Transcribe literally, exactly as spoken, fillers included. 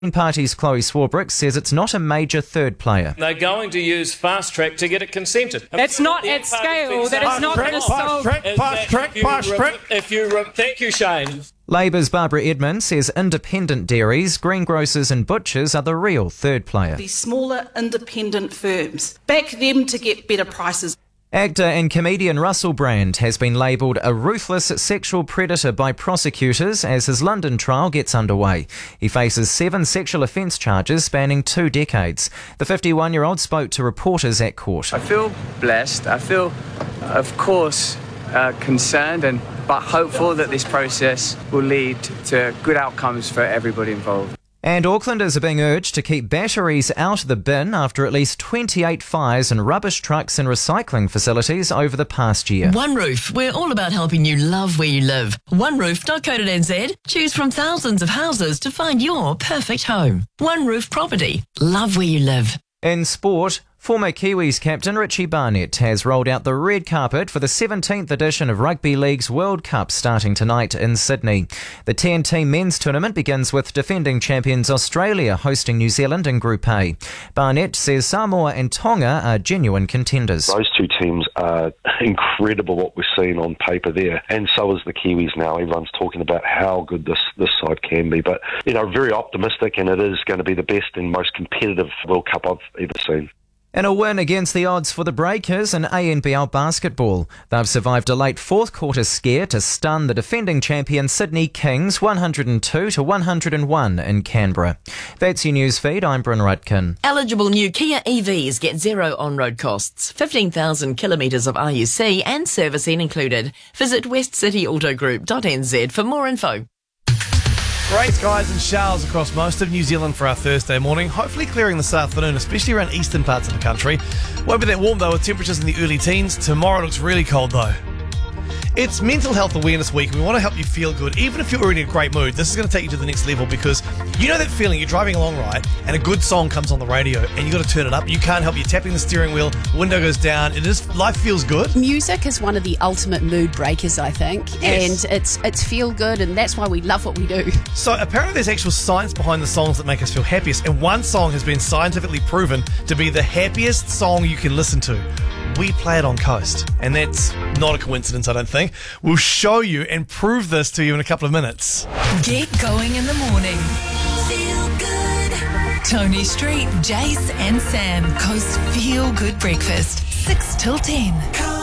Party's Chloe Swarbrick says it's not a major third player. They're going to use fast track to get it consented. That's not at scale. That is not going to solve. Fast track, fast track, fast track. If you, thank you, Shane. Labour's Barbara Edmond says independent dairies, greengrocers and butchers are the real third player. These smaller independent firms, back them to get better prices. Actor and comedian Russell Brand has been labelled a ruthless sexual predator by prosecutors as his London trial gets underway. He faces seven sexual offence charges spanning two decades. The fifty-one-year-old spoke to reporters at court. I feel blessed. I feel, of course, uh, concerned and but hopeful that this process will lead to good outcomes for everybody involved. And Aucklanders are being urged to keep batteries out of the bin after at least twenty-eight fires in rubbish trucks and recycling facilities over the past year. One Roof, we're all about helping you love where you live. one roof dot co dot n z. Choose from thousands of houses to find your perfect home. One Roof Property. Love where you live. In sport, former Kiwis captain Richie Barnett has rolled out the red carpet for the seventeenth edition of Rugby League's World Cup starting tonight in Sydney. The ten-team men's tournament begins with defending champions Australia hosting New Zealand in Group A. Barnett says Samoa and Tonga are genuine contenders. Those two teams are incredible what we're seeing on paper there, and so is the Kiwis now. Everyone's talking about how good this, this side can be, but you know, very optimistic, and it is going to be the best and most competitive World Cup I've ever seen. In a win against the odds for the Breakers in A N B L basketball, they've survived a late fourth quarter scare to stun the defending champion Sydney Kings one hundred two to one hundred one in Canberra. That's your news feed. I'm Bryn Rutkin. Eligible new Kia E Vs get zero on-road costs, fifteen thousand kilometres of R U C and servicing included. Visit west city auto group dot n z for more info. Grey skies and showers across most of New Zealand for our Thursday morning, hopefully clearing this afternoon, especially around eastern parts of the country. Won't be that warm though, with temperatures in the early teens. Tomorrow looks really cold though. It's Mental Health Awareness Week, and we want to help you feel good. Even if you're already in a great mood, this is going to take you to the next level, because you know that feeling, you're driving along, right, and a good song comes on the radio, and you got to turn it up. You can't help, you're tapping the steering wheel, window goes down, it is, life feels good. Music is one of the ultimate mood breakers, I think, Yes. and it's it's feel good, and that's why we love what we do. So apparently there's actual science behind the songs that make us feel happiest, and one song has been scientifically proven to be the happiest song you can listen to. We play it on Coast, and that's not a coincidence, I don't think. We'll show you and prove this to you in a couple of minutes. Get going in the morning. Feel good. Tony Street, Jace and Sam. Coast Feel Good Breakfast. six till ten.